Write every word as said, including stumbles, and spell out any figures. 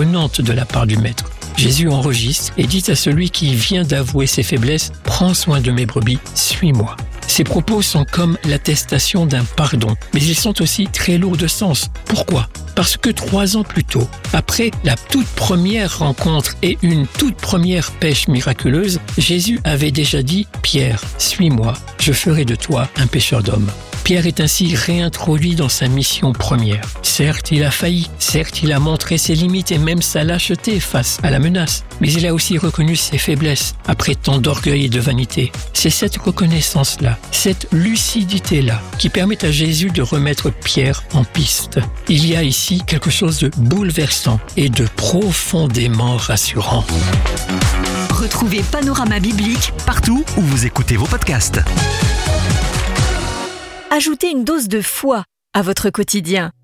surprenante de la part du Maître. Jésus enregistre et dit à celui qui vient d'avouer ses faiblesses « Prends soin de mes brebis, suis-moi ». Ces propos sont comme l'attestation d'un pardon, mais ils sont aussi très lourds de sens. Pourquoi ? Parce que trois ans plus tôt, après la toute première rencontre et une toute première pêche miraculeuse, Jésus avait déjà dit « Pierre, suis-moi, je ferai de toi un pêcheur d'hommes ». Pierre est ainsi réintroduit dans sa mission première. Certes, il a failli, certes, il a montré ses limites et même sa lâcheté face à la menace, mais il a aussi reconnu ses faiblesses après tant d'orgueil et de vanité. C'est cette reconnaissance-là, cette lucidité-là, qui permet à Jésus de remettre Pierre en piste. Il y a ici quelque chose de bouleversant et de profondément rassurant. Retrouvez Panorama Biblique partout où vous écoutez vos podcasts. Ajoutez une dose de foi à votre quotidien.